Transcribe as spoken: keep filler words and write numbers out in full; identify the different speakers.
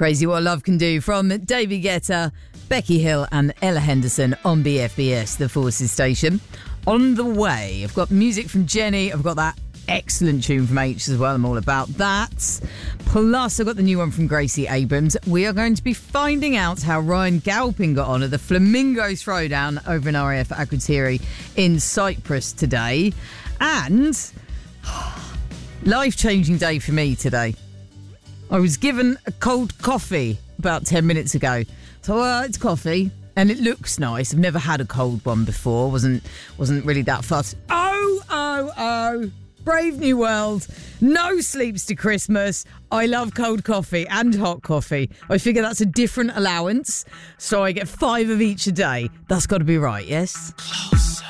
Speaker 1: Crazy What Love Can Do from David Guetta, Becky Hill and Ella Henderson on B F B S, the Forces station. On the way, I've got music from Jenny. I've got that excellent tune from H as well. I'm all about that. Plus, I've got the new one from Gracie Abrams. We are going to be finding out how Ryan Galpin got on at the Flamingo Throwdown over in R A F Akrotiri in Cyprus today. And life-changing day for me today. I was given a cold coffee about ten minutes ago. So, uh, it's coffee, and it looks nice. I've never had a cold one before. Wasn't wasn't really that fussed. Oh, oh, oh. Brave New World. No sleeps to Christmas. I love cold coffee and hot coffee. I figure that's a different allowance, so I get five of each a day. That's got to be right, yes? Closer.